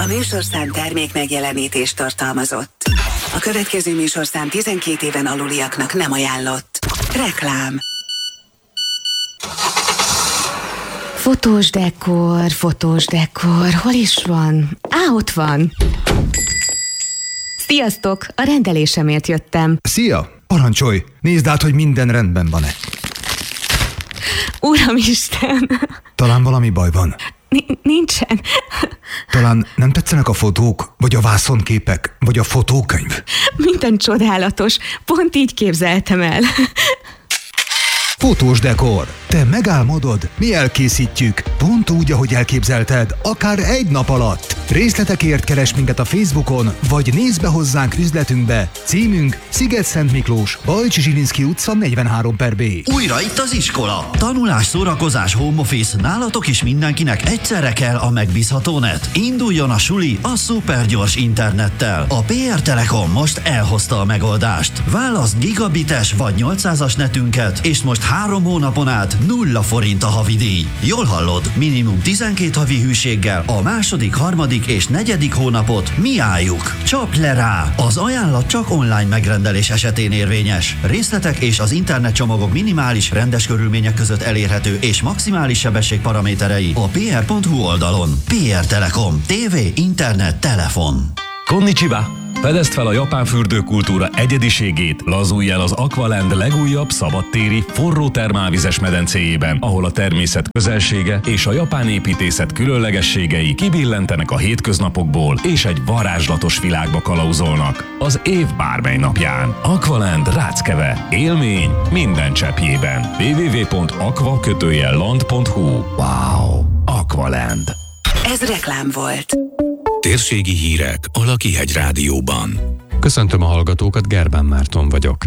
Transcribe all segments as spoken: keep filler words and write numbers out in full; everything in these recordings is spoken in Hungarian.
A műsorszám termék megjelenítést tartalmazott. A következő műsorszám tizenkét éven aluliaknak nem ajánlott. Reklám. Fotós dekor, fotós dekor, hol is van? Á, ott van. Sziasztok, a rendelésemért jöttem. Szia, parancsolj, nézd át, hogy minden rendben van-e. Uramisten! Talán valami baj van. N- nincsen. Talán nem tetszenek a fotók, vagy a vászonképek, vagy a fotókönyv? Minden csodálatos, pont így képzeltem el. Fotós dekor. Te megálmodod, mi elkészítjük. Pont úgy, ahogy elképzelted, akár egy nap alatt. Részletekért keres minket a Facebookon, vagy nézz be hozzánk üzletünkbe. Címünk Sziget-Szent Miklós, Bajcsi Zsilinszky utca negyvenhárom per B. Újra itt az iskola. Tanulás, szórakozás, home office, nálatok is mindenkinek egyszerre kell a megbízható net. Induljon a suli a szupergyors internettel. A pé er Telekom most elhozta a megoldást. Válaszd gigabites vagy nyolcszázas netünket, és most három hónapon át nulla forint a havidíj. Jól hallod, minimum tizenkét havi hűséggel a második, harmadik és negyedik hónapot mi álljuk. Csap le rá! Az ajánlat csak online megrendelés esetén érvényes. Részletek és az internetcsomagok minimális, rendes körülmények között elérhető és maximális sebesség paraméterei a pé er pont hu oldalon. pé er Telekom. tévé, internet, telefon. Konnichiwa! Fedezd fel a japán fürdőkultúra egyediségét, lazulj el az Aqualand legújabb szabadtéri, forró termálvizes medencéjében, ahol a természet közelsége és a japán építészet különlegességei kibillentenek a hétköznapokból, és egy varázslatos világba kalauzolnak az év bármely napján. Aqualand Ráckeve. Élmény minden cseppjében. double-u double-u double-u pont aqua land pont hu. Wow! Aqualand. Ez reklám volt. Térségi hírek a Lakihegy Rádióban. Köszöntöm a hallgatókat, Gerbán Márton vagyok.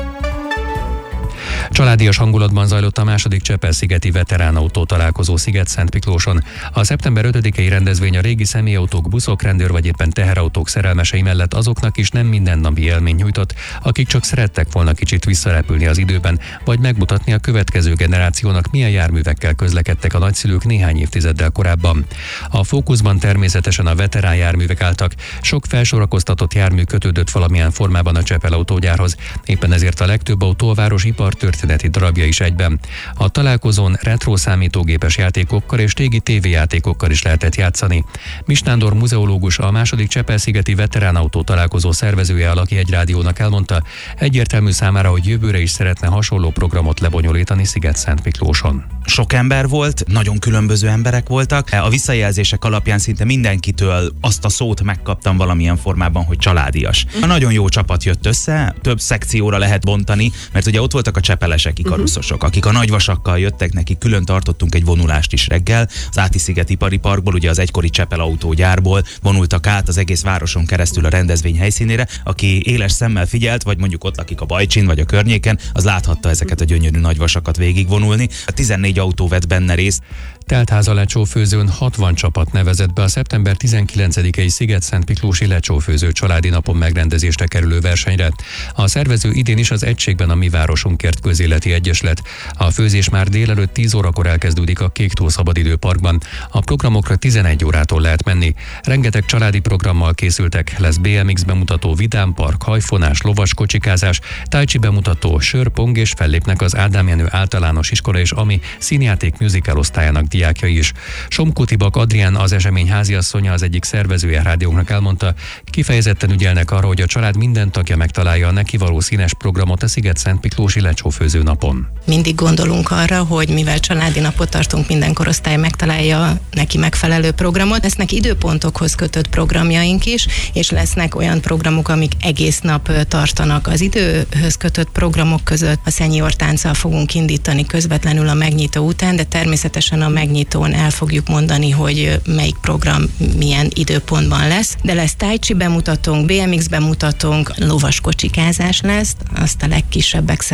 Családias hangulatban zajlott a második Csepel-szigeti veteránautó találkozó Sziget-Szent Miklóson. A szeptember ötödikei rendezvény a régi személyautók, buszok, rendőr vagy éppen teherautók szerelmesei mellett azoknak is nem mindennapi élmény nyújtott, akik csak szerettek volna kicsit visszarepülni az időben, vagy megmutatni a következő generációnak, milyen járművekkel közlekedtek a nagyszülők néhány évtizeddel korábban. A fókuszban természetesen a veterán járművek álltak, sok felsorakoztatott jármű kötődött valamilyen formában a Csepel autógyárhoz. Éppen ezért a legtöbb autó a város ipartörténeti darabja is egyben. A találkozón retro számítógépes játékokkal és régi tévéjátékokkal is lehetett játszani. Mis Nándor muzeológus, a második Csepel-szigeti veteránautó találkozó szervezője a Lakihegy Rádiónak elmondta, egyértelmű számára, hogy jövőre is szeretne hasonló programot lebonyolítani Sziget-Szent Miklóson. Sok ember volt, nagyon különböző emberek voltak. A visszajelzések alapján szinte mindenkitől azt a szót megkaptam valamilyen formában, hogy családias. A nagyon jó csapat jött össze, több szekcióra lehet bontani, mert ugye ott voltak a csepelesek, ikaruszosok, akik a nagyvasakkal jöttek, nekik külön tartottunk egy vonulást is reggel. Az Áti-sziget ipari parkból, ugye az egykori Csepel autógyárból vonultak át az egész városon keresztül a rendezvény helyszínére. Aki éles szemmel figyelt, vagy mondjuk ott lakik a Bajcsin vagy a környéken, az láthatta ezeket a gyönyörű nagyvasakat végigvonulni. A tizennégy autó vett benne részt. Teltháza lecsófőzőn hatvan csapat nevezett be a szeptember tizenkilencedikei Sziget-Szent Miklósi lecsófőző családi napon megrendezésre kerülő versenyre. A szervező idén is az Egységben a Mi Városunkért közéleti egyesület. A főzés már délelőtt tíz órakor elkezdődik a Kéktó szabadidőparkban. A programokra tizenegy órától lehet menni. Rengeteg családi programmal készültek, lesz bé em iksz bemutató, vidámpark, hajfonás, lovas kocsikázás, tájcsi bemutató, sör, pong, és fellépnek az Ádám Jenő általános iskola és Ami színjáték musical osztályának diákjai is. Somkó Tibak Adrián, az esemény háziasszonya, az egyik szervezője rádiónknak elmondta, kifejezetten ügyelnek arra, hogy a család minden tagja megtalálja a neki való színes programot a Sziget-Szent Miklósi lecsófőző napon. Mindig gondolunk arra, hogy mivel családi napot tartunk, minden korosztály megtalálja neki megfelelő programot. Lesznek időpontokhoz kötött programjaink is, és lesznek olyan programok, amik egész nap tartanak. Az időhöz kötött programok között a senior tánccal fogunk indítani közvetlenül a megnyitó után, de természetesen a megnyitón el fogjuk mondani, hogy melyik program milyen időpontban lesz. De lesz tájcsi bemutatónk, bé em iksz bemutatónk, lovas kocsikázás lesz, azt a legkisebbek szeretik a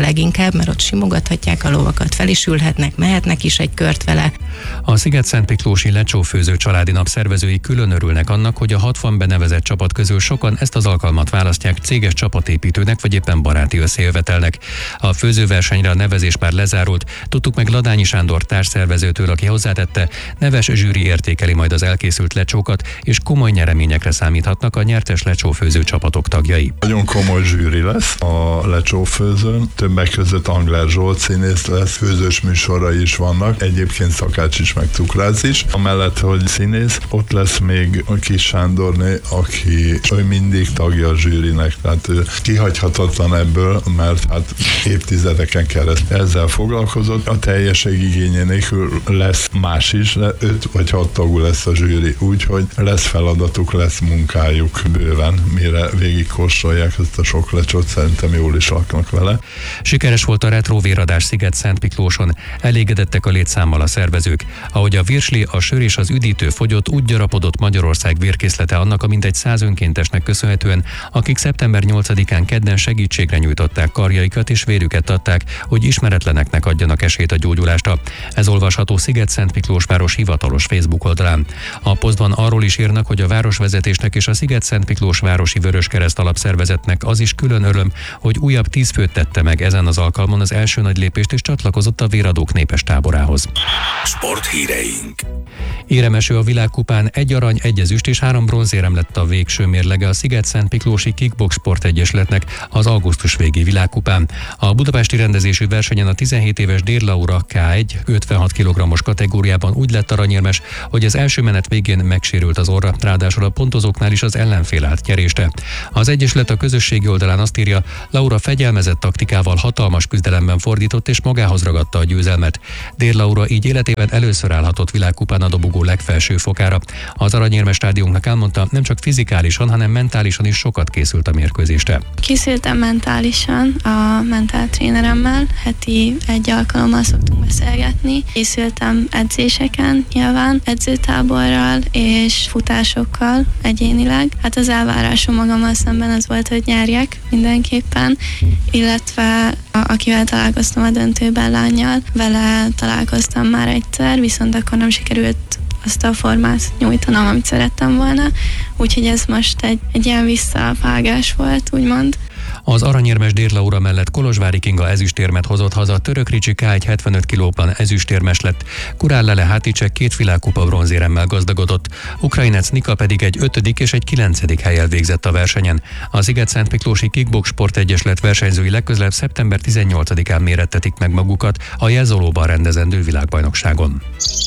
leginkább, mert ott simogathatják a lovakat, fel is ülhetnek, mehetnek is egy kört vele. A Sziget-Szentmiklósi lecsófőző családi nap szervezői külön örülnek annak, hogy a hatvan benevezett csapat közül sokan ezt az alkalmat választják céges csapatépítőnek vagy éppen baráti összejövetelnek. A főzőversenyre a nevezés már lezárult, tudtuk meg Ladányi Sándor társszervezőtől, aki hozzátette, neves zsűri értékeli majd az elkészült lecsókat, és komoly nyereményekre számíthatnak a nyertes lecsófőző csapatok tagjai. Nagyon komoly zsűri lesz a lecsófőzőn, többek között Angler Zsolt színész lesz, főzős műsorai is vannak, egyébként Szakács is, meg Cukrász is. Amellett, hogy színész, ott lesz még a Kis Sándorné, aki ő mindig tagja a zsűrinek, tehát ő kihagyhatatlan ebből, mert hát évtizedeken keresztül ezzel foglalkozott. A teljesség igénye nélkül lesz más is, de öt vagy hat tagú lesz a zsűri, úgyhogy lesz feladatuk, lesz munkájuk bőven, mire végigkóstolják ezt a sok lecsót, szerintem jól is laknak vele. Sikeres volt a retro véradás Sziget-Szentmiklóson, elégedettek a létszámmal a szervezők. Ahogy a virsli, a sör és az üdítő fogyott, úgy gyarapodott Magyarország vérkészlete annak a mintegy száz önkéntesnek köszönhetően, akik szeptember nyolcadikán kedden segítségre nyújtották karjaikat és vérüket adták, hogy ismeretleneknek adjanak esélyt a gyógyulásra. Ez olvasható Sziget-Szentmiklós város hivatalos Facebook oldalán. A posztban arról is írnak, hogy a városvezetésnek és a Sziget-Szentmiklós városi Vöröskereszt alapszervezetnek az is külön öröm, hogy újabb tíz főt tette meg ezen az alkalmon az első nagy lépést és csatlakozott a véradók népes táborához. Sporthíreink. Éremeső a világkupán, egy arany, egy ezüst és három bronzérem lett a végső mérlege a Sziget-Szentmiklósi Kickbox Sportegyesületnek az augusztus végi világkupán. A budapesti rendezésű versenyen a tizenhét éves Dér Laura ká egy ötvenhat kilogrammos kategóriában úgy lett aranyérmes, hogy az első menet végén megsérült az orra, ráadásul a pontozóknál is az ellenfél állt nyeréste. Az egyesület a közösségi oldalán azt írja, Laura fegyelmezett taktikával hatalmas küzdelemben fordított és magához ragadta a győzelmet. Dér Laura így életében először állhatott világkupán a dobogó legfelső fokára. Az aranyérmes stádiunknak elmondta, nem csak fizikálisan, hanem mentálisan is sokat készült a mérkőzésre. Készültem mentálisan a mentáltréneremmel, heti egy alkalommal szoktunk beszélgetni. Készültem edzéseken, nyilván edzőtáborral és futásokkal egyénileg. Hát az elvárásom magammal szemben az volt, hogy nyerjek mindenképpen, illetve a, akivel találkoztam a döntőben, lánnyal, vele találkoztam már egyszer, viszont akkor nem sikerült azt a formát nyújtanom, amit szerettem volna, úgyhogy ez most egy, egy ilyen visszavágás volt, úgymond. Az aranyérmes Dér Laura mellett Kolozsvári Kinga ezüstérmet hozott haza, Török Ricsi ká egy hetvenöt kilóban ezüstérmes lett, Kurál Lele Háticek két világkupa bronzéremmel gazdagodott, Ukrajnec Nika pedig egy ötödik és egy kilencedik hellyel végzett a versenyen. A Sziget-Szentmiklósi Kickbox Sportegyesület versenyzői legközelebb szeptember tizennyolcadikán mérettetik meg magukat a Jezolóban rendezendő világbajnokságon.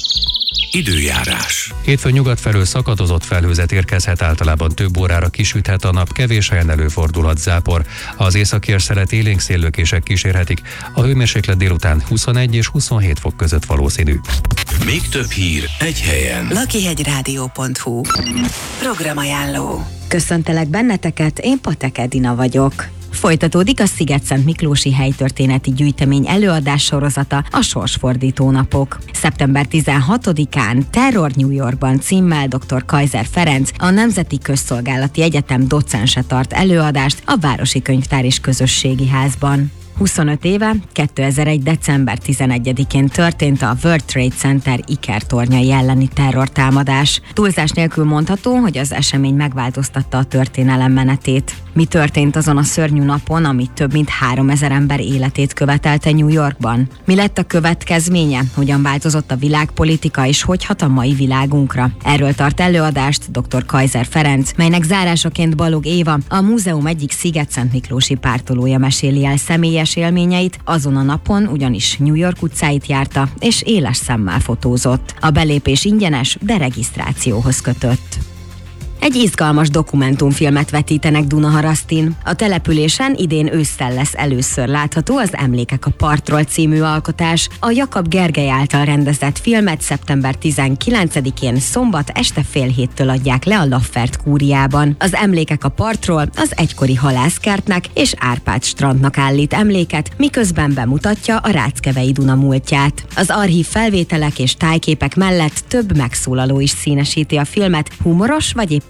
Időjárás. Hétfőn nyugat felől szakadozott felhőzet érkezhet, általában több órára kisüthet a nap, kevés helyen előfordulhat zápor. Az északi szelet élénk széllökések kísérhetik, a hőmérséklet délután huszonegy és huszonhét fok között valószínű. Még több hír egy helyen. lakihegyrádió pont hu Programajánló. Köszöntelek benneteket, én Patek Edina vagyok. Folytatódik a Sziget-Szentmiklósi helytörténeti gyűjtemény előadás sorozata, a Sorsfordító napok. szeptember tizenhatodikán Terror New Yorkban címmel dr. Kaiser Ferenc, a Nemzeti Közszolgálati Egyetem docense tart előadást a Városi Könyvtár és Közösségi Házban. huszonöt éve, kétezer-egy. december tizenegyedikén történt a World Trade Center ikertornyai elleni terrortámadás. Túlzás nélkül mondható, hogy az esemény megváltoztatta a történelem menetét. Mi történt azon a szörnyű napon, ami több mint háromezer ember életét követelte New Yorkban? Mi lett a következménye? Hogyan változott a világpolitika és hogy hat a mai világunkra? Erről tart előadást dr. Kaiser Ferenc, melynek zárásaként Balog Éva, a múzeum egyik Sziget-Szentmiklósi pártolója meséli el személyes élményeit, azon a napon ugyanis New York utcáit járta és éles szemmel fotózott. A belépés ingyenes, de regisztrációhoz kötött. Egy izgalmas dokumentumfilmet vetítenek Dunaharasztin. A településen idén ősszel lesz először látható az Emlékek a partról című alkotás. A Jakab Gergely által rendezett filmet szeptember tizenkilencedikén szombat este fél héttől adják le a Laffert kúriában. Az Emlékek a partról az egykori halászkertnek és Árpád strandnak állít emléket, miközben bemutatja a Ráckevei Duna múltját. Az archív felvételek és tájképek mellett több megszólaló is színesíti a filmet, humoros vagy éppen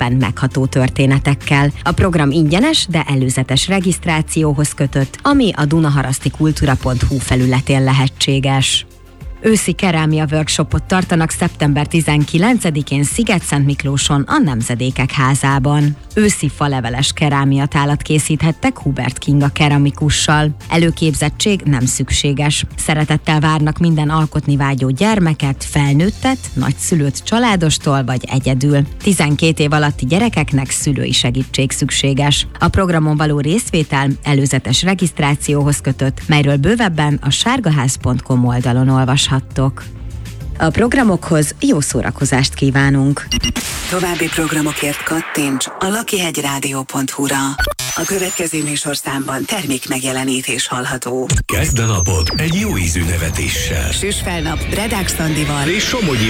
mindenképpen megható történetekkel. A program ingyenes, de előzetes regisztrációhoz kötött, ami a dunaharasztikultúra pont hu felületén lehetséges. Őszi kerámia workshopot tartanak szeptember tizenkilencedikén Szigetszentmiklóson a Nemzedékek házában. Őszi faleveles kerámiatálat készíthettek Hubert Kinga keramikussal. Előképzettség nem szükséges. Szeretettel várnak minden alkotni vágyó gyermeket, felnőttet, nagyszülőt családostól vagy egyedül. tizenkét év alatti gyerekeknek szülői segítség szükséges. A programon való részvétel előzetes regisztrációhoz kötött, melyről bővebben a sárgaház pont com oldalon olvasható. A programokhoz jó szórakozást kívánunk! További programokért kattints a lakihegyrádió pont hu-ra. A következő műsorszámban termék megjelenítés hallható. Kezd a napot egy jó ízű nevetéssel. Süss fel nap Redák Szandival és Somogyi